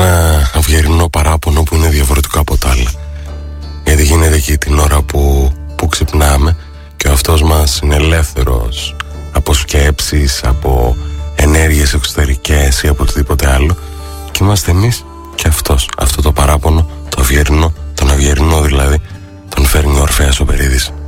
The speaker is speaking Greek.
ένα αυγερινό παράπονο που είναι διαφορετικό από τα άλλα. Γιατί γίνεται εκεί την ώρα που ξυπνάμε και ο αυτός μας είναι ελεύθερος από σκέψεις, από ενέργειες εξωτερικές ή από οτιδήποτε άλλο, και είμαστε εμείς και αυτός. Αυτό το παράπονο, το αυγερινό, τον αυγερινό δηλαδή, τον φέρνει ο Ορφέας ο Περίδης.